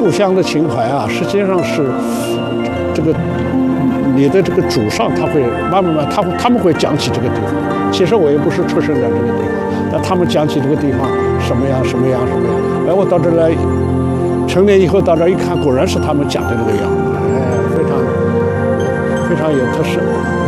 故乡的情怀啊，实际上是这个你的这个祖上他会慢慢他们会讲起这个地方。其实我也不是出生在这个地方，但他们讲起这个地方什么样。哎，我到这来，成年以后到这一看，果然是他们讲的这个样子，哎，非常有特色。